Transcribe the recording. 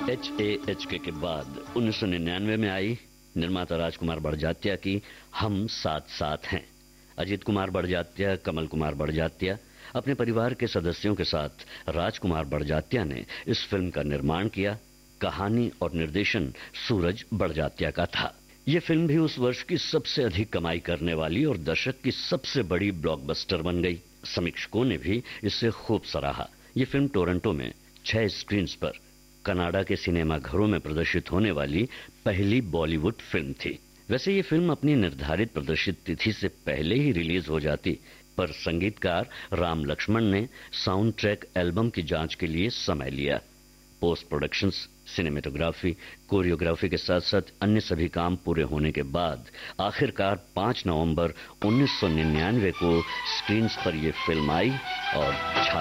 HAHK के बाद 1999 में आई निर्माता राजकुमार बड़जात्या की हम साथ साथ हैं। अजीत कुमार बड़जात्या, कमल कुमार बड़जात्या अपने परिवार के सदस्यों के साथ राजकुमार बड़जात्या ने इस फिल्म का निर्माण किया। कहानी और निर्देशन सूरज बड़जात्या का था। ये फिल्म भी उस वर्ष की सबसे अधिक कमाई करने वाली और दशक की सबसे बड़ी ब्लॉकबस्टर बन गई। समीक्षकों ने भी इसे खूब सराहा। ये फिल्म टोरंटो में 6 स्क्रीन्स पर कनाडा के सिनेमा घरों में प्रदर्शित होने वाली पहली बॉलीवुड फिल्म थी। वैसे ये फिल्म अपनी निर्धारित प्रदर्शित तिथि से पहले ही रिलीज हो जाती, पर संगीतकार राम लक्ष्मण ने साउंड ट्रैक एल्बम की जांच के लिए समय लिया। पोस्ट प्रोडक्शंस, सिनेमेटोग्राफी, कोरियोग्राफी के साथ साथ अन्य सभी काम पूरे होने के बाद आखिरकार 5 नवंबर 1999 को स्क्रीन्स पर यह फिल्म आई और